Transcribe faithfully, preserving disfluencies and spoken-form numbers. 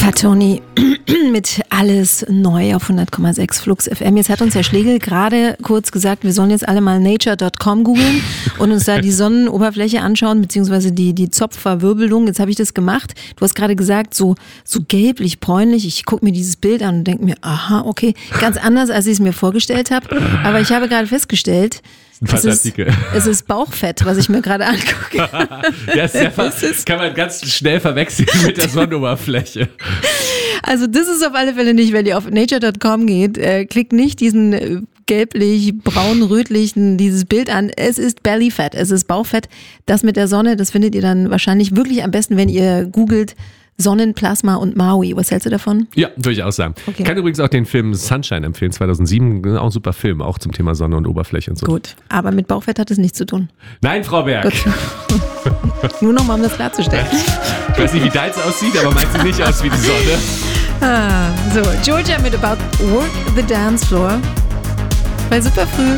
Fatoni mit Alles neu auf hundert Komma sechs Flux F M. Jetzt hat uns Herr Schlegel gerade kurz gesagt, wir sollen jetzt alle mal nature Punkt com googeln und uns da die Sonnenoberfläche anschauen, beziehungsweise die, die Zopfverwirbelung. Jetzt habe ich das gemacht. Du hast gerade gesagt, so, so gelblich, bräunlich. Ich gucke mir dieses Bild an und denke mir, aha, okay, ganz anders, als ich es mir vorgestellt habe. Aber ich habe gerade festgestellt, Es ist, es ist Bauchfett, was ich mir gerade angucke. Ja, sehr das kann man ganz schnell verwechseln mit der Sonnenoberfläche. Also das ist auf alle Fälle nicht, wenn ihr auf nature Punkt com geht, äh, klickt nicht diesen äh, gelblich, braun-rötlichen, dieses Bild an. Es ist Bellyfett, es ist Bauchfett. Das mit der Sonne, das findet ihr dann wahrscheinlich wirklich am besten, wenn ihr googelt Sonnenplasma und Maui. Was hältst du davon? Ja, würde ich auch sagen. Okay. Ich kann übrigens auch den Film Sunshine empfehlen, zweitausendsieben. Auch ein super Film, auch zum Thema Sonne und Oberfläche und so. Gut, aber mit Bauchfett hat es nichts zu tun. Nein, Frau Berg. Nur noch mal, um das klarzustellen. Ich weiß nicht, wie deins aussieht, aber meins sieht nicht aus wie die Sonne. Ah, so, Georgia mit About Work the Dance Floor. Bei Superfrüh.